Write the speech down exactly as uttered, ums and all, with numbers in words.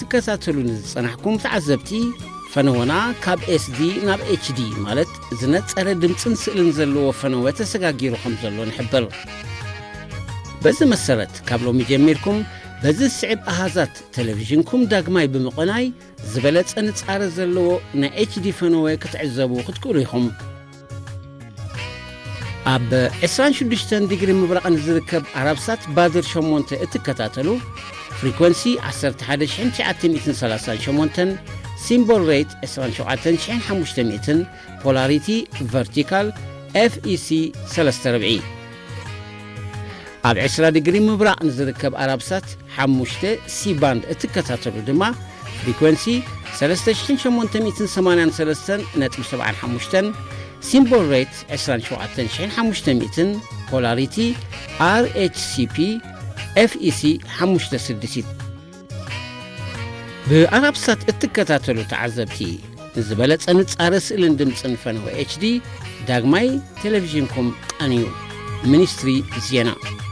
ክትከታተሉን ዝጸናሕኩም ተዓዘብቲ ፈነወና ካብ ኤስ ዲ ናብ ኤች ዲ ማለት ዝነጸረ ድምጽን ስእልን ዘለዎ ፈነወ ተሰጋጊሩኩም ዘሎ ንሕብር በዚ መሰረት ካብ ሎሚ ጀሚርኩም በዚ ስዕብ ኣሃዛት ቴሌቪዥንኩም ዳግማይ ብምቕናይ ዝበለጸ ንጻረ ዘለዎ ናይ ኤች ዲ ፈነወ ክትዕዘቡ ክትክእሉ ኢኹም ኣብ عشرين وستة ዲግሪ ምብራቕን ዝርከብ ዓራብሳት ባድር ሸሞንተ እትከታተሉ ፍሪኩዌንሲ عشرة واحد تسعمية وثلاثة وثمانين ሲምቦል ሬት عشرين سبعة آلاف وخمسمية ፖላሪቲ ቨርቲካል ኤፍ ኢ ሲ ثلاثة وأربعين ኣብ عشرين ዲግሪ ምብራቕ ዝርከብ ዓራብሳት خمسة ሲ ባንድ እትከታተሉ ድማ ፍሪኩዌንሲ ثلاثة آلاف ثمانمية وثمانية وثلاثين نقطة سبعة خمسة ሲምቦል ሬት عشرين سبعة آلاف وخمسمية ፖላሪቲ አር ኤች ሲ ፒ ኤፍ ኢ ሲ خمسة ستة ብዓራብሳት እትከታተሉ ተዓዘብቲ ዝበለጸ ንጻረ ስእልን ድምጽን ፈነወ ኤች ዲ ዳግማይ ቴሌቪዥንኩም ቀንዩ ሚኒስትሪ ዜና